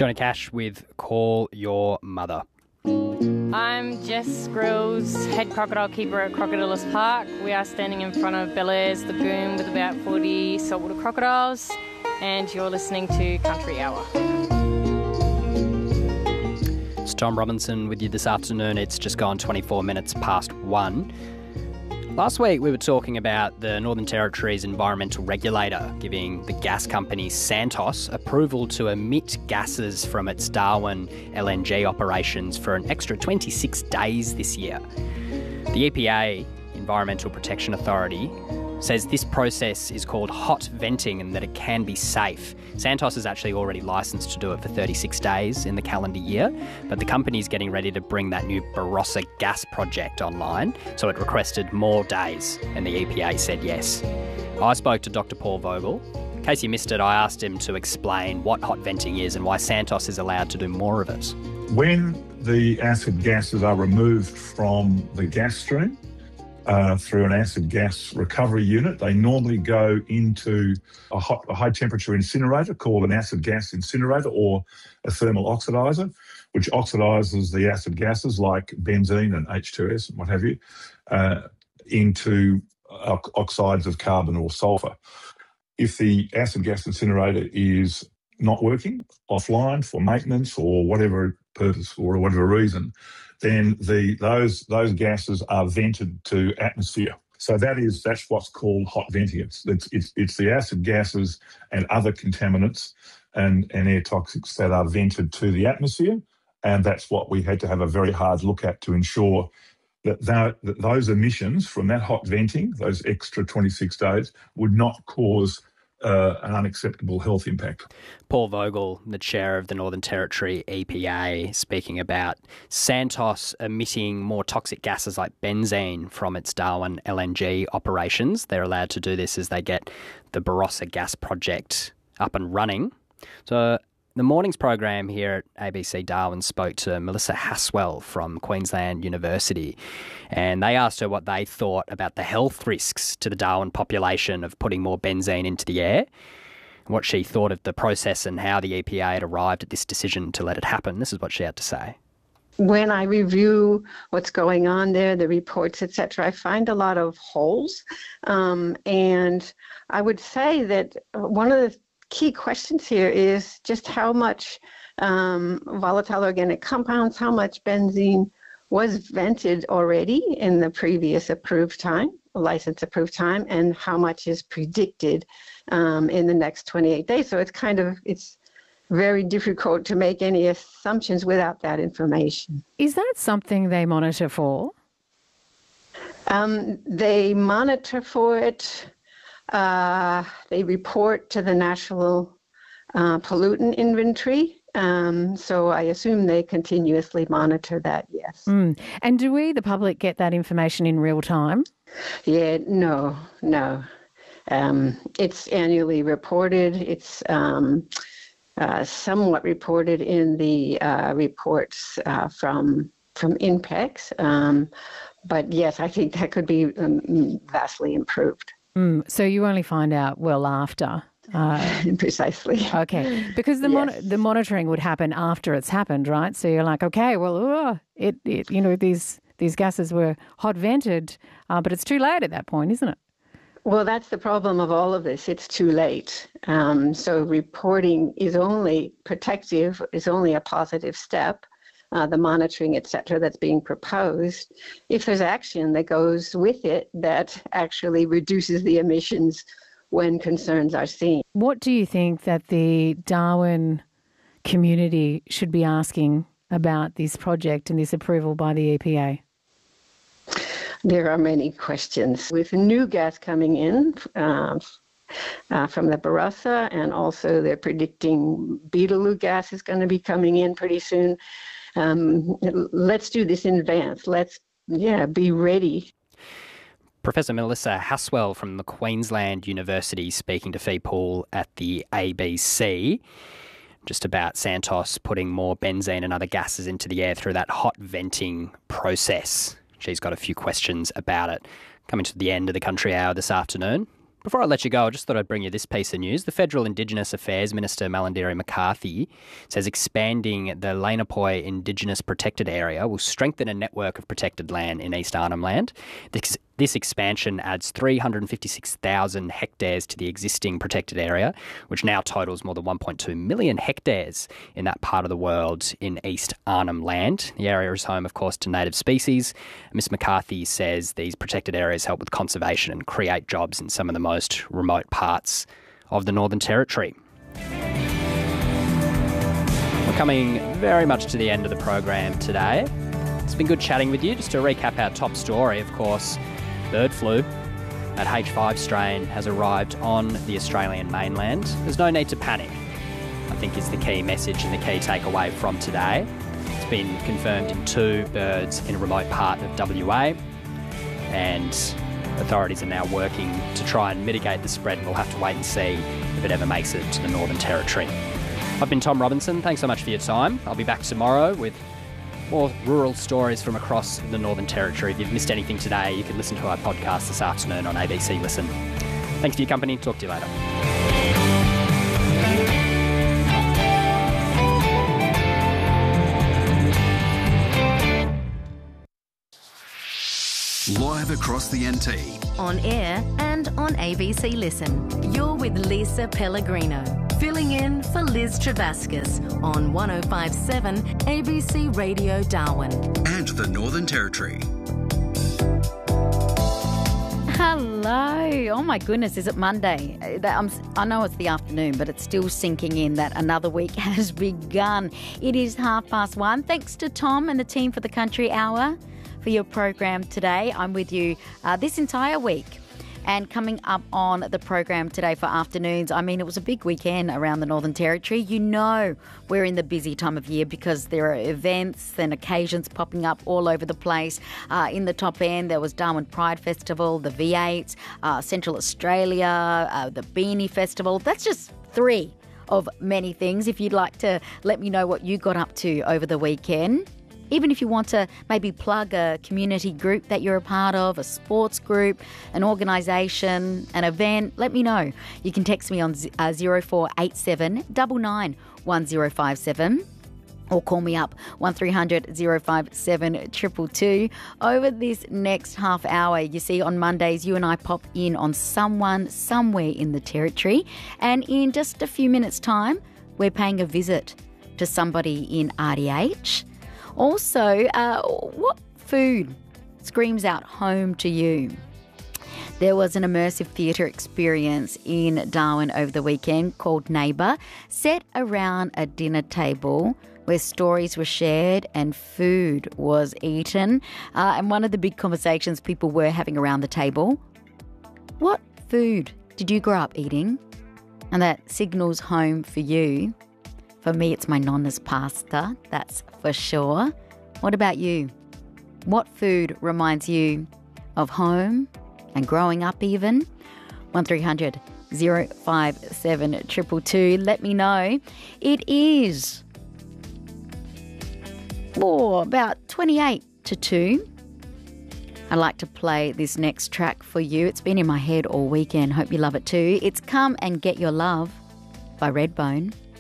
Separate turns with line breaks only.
Johnny Cash with Call Your Mother.
I'm Jess Grills, head crocodile keeper at Crocodilus Park. We are standing in front of Bellairs Lagoon with about 40 saltwater crocodiles, and you're listening to Country Hour.
It's Tom Robinson with you this afternoon. It's just gone 24 minutes past 1. Last week we were talking about the Northern Territory's environmental regulator giving the gas company Santos approval to emit gases from its Darwin LNG operations for an extra 26 days this year. The EPA, Environmental Protection Authority, says this process is called hot venting and that it can be safe. Santos is actually already licensed to do it for 36 days in the calendar year, but the company's getting ready to bring that new Barossa gas project online, so it requested more days, and the EPA said yes. I spoke to Dr. Paul Vogel. In case you missed it, I asked him to explain what hot venting is and why Santos is allowed to do more of it.
When the acid gases are removed from the gas stream, through an acid gas recovery unit, they normally go into a high temperature incinerator called an acid gas incinerator or a thermal oxidizer, which oxidizes the acid gases like benzene and H2S and what have you into oxides of carbon or sulfur. If the acid gas incinerator is not working, offline for maintenance or whatever purpose or whatever reason, then those gases are vented to atmosphere. So that's what's called hot venting. It's the acid gases and other contaminants and air toxics that are vented to the atmosphere, and that's what we had to have a very hard look at to ensure that those emissions from that hot venting, those extra 26 days, would not cause an unacceptable health impact.
Paul Vogel, the chair of the Northern Territory EPA, speaking about Santos emitting more toxic gases like benzene from its Darwin LNG operations. They're allowed to do this as they get the Barossa gas project up and running. So the morning's program here at ABC Darwin spoke to Melissa Haswell from Queensland University, and they asked her what they thought about the health risks to the Darwin population of putting more benzene into the air, and what she thought of the process and how the EPA had arrived at this decision to let it happen. This is what she had to say.
When I review what's going on there, the reports, etc., I find a lot of holes, and I would say that one of the key questions here is just how much volatile organic compounds, how much benzene was vented already in the previous license approved time, and how much is predicted in the next 28 days. So it's very difficult to make any assumptions without that information.
Is that something they monitor for?
They monitor for it. They report to the National Pollutant Inventory. So I assume they continuously monitor that, yes.
And do we, the public, get that information in real time?
Yeah, no. It's annually reported. It's somewhat reported in the reports from INPEX. But yes, I think that could be vastly improved.
So you only find out well after?
Precisely.
Okay, because the monitoring would happen after it's happened, right? So you're like, okay, well, these gases were hot vented, but it's too late at that point, isn't it?
Well, that's the problem of all of this. It's too late. So reporting is only protective, is only a positive step. The monitoring, et cetera, that's being proposed, if there's action that goes with it that actually reduces the emissions when concerns are seen.
What do you think that the Darwin community should be asking about this project and this approval by the EPA?
There are many questions. With new gas coming in from the Barossa, and also they're predicting Beetaloo gas is going to be coming in pretty soon. Let's do this in advance. Let's be ready.
Professor Melissa Haswell from the Queensland University speaking to Fee Poole at the ABC just about Santos putting more benzene and other gases into the air through that hot venting process. She's got a few questions about it. Coming to the end of the Country Hour this afternoon. Before I let you go, I just thought I'd bring you this piece of news. The Federal Indigenous Affairs Minister, Malarndirri McCarthy, says expanding the Lanapoi Indigenous Protected Area will strengthen a network of protected land in East Arnhem Land. This expansion adds 356,000 hectares to the existing protected area, which now totals more than 1.2 million hectares in that part of the world in East Arnhem Land. The area is home, of course, to native species. Ms McCarthy says these protected areas help with conservation and create jobs in some of the most remote parts of the Northern Territory. We're coming very much to the end of the program today. It's been good chatting with you. Just to recap our top story, of course, bird flu. That H5 strain has arrived on the Australian mainland. There's no need to panic, I think, is the key message and the key takeaway from today. It's been confirmed in 2 birds in a remote part of WA, and authorities are now working to try and mitigate the spread, and we'll have to wait and see if it ever makes it to the Northern Territory. I've been Tom Robinson. Thanks so much for your time. I'll be back tomorrow with more rural stories from across the Northern Territory. If you've missed anything today, you can listen to our podcast this afternoon on ABC Listen. Thanks for your company. Talk to you later.
Live across the NT.
On air and on ABC Listen. You're with Lisa Pellegrino, filling in for Liz Travascus on 105.7 ABC Radio Darwin.
And the Northern Territory.
Hello. Oh my goodness, is it Monday? I know it's the afternoon, but it's still sinking in that another week has begun. It is 1:30. Thanks to Tom and the team for the Country Hour for your program today. I'm with you this entire week. And coming up on the program today for afternoons, I mean, it was a big weekend around the Northern Territory. You know we're in the busy time of year because there are events and occasions popping up all over the place. In the top end, there was Darwin Pride Festival, the V8, Central Australia, the Beanie Festival. That's just 3 of many things. If you'd like to let me know what you got up to over the weekend. Even if you want to maybe plug a community group that you're a part of, a sports group, an organisation, an event, let me know. You can text me on 0487 99 1057 or call me up 1300 057 222. Over this next half hour, you see, on Mondays, you and I pop in on someone somewhere in the Territory. And in just a few minutes' time, we're paying a visit to somebody in RDH. Also, what food screams out home to you? There was an immersive theatre experience in Darwin over the weekend called Neighbour, set around a dinner table where stories were shared and food was eaten. And one of the big conversations people were having around the table, what food did you grow up eating? And that signals home for you. For me, it's my nonna's pasta, that's for sure. What about you? What food reminds you of home and growing up even? 1300 057 222. Let me know. It is about 28 to 2. I'd like to play this next track for you. It's been in my head all weekend. Hope you love it too. It's Come and Get Your Love by Redbone.